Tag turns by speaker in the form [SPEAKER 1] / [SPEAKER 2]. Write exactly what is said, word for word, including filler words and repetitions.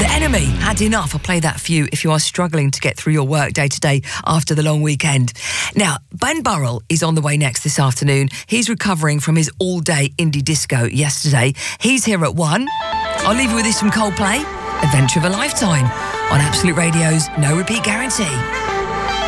[SPEAKER 1] Enemy, Had Enough. I'll play that for you if you are struggling to get through your work day to day after the long weekend. Now, Ben Burrell is on the way next this afternoon. He's recovering from his all-day indie disco yesterday. He's here at one. I'll leave you with this from Coldplay, Adventure of a Lifetime, on Absolute Radio's No Repeat Guarantee.